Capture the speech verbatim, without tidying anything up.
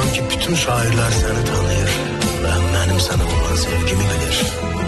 ki bütün şairler seni tanıyır ve benim sana olan sevgimi bilir.